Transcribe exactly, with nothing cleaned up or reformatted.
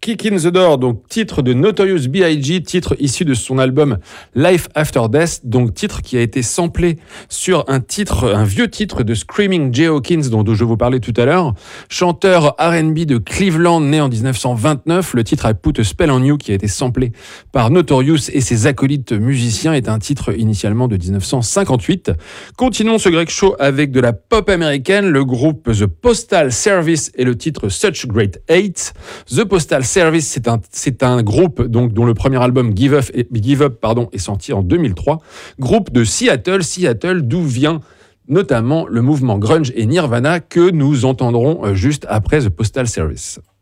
Kick in the Door, donc titre de Notorious B I G, titre issu de son album Life After Death, donc titre qui a été samplé sur un titre, un vieux titre de Screaming Jay Hawkins dont, dont je vous parlais tout à l'heure, chanteur R and B de Cleveland né en dix-neuf cent vingt-neuf. Le titre I Put a Spell on You qui a été samplé par Notorious et ses acolytes musiciens est un titre initialement de dix-neuf cent cinquante-huit. Continuons ce Greg Show avec de la pop américaine, le groupe The Postal Service et le titre Such Great Hate. The Postal Service, c'est un, c'est un groupe donc, dont le premier album Give Up, Give Up pardon, est sorti en deux mille trois. Groupe de Seattle, Seattle d'où vient notamment le mouvement grunge et Nirvana que nous entendrons juste après The Postal Service.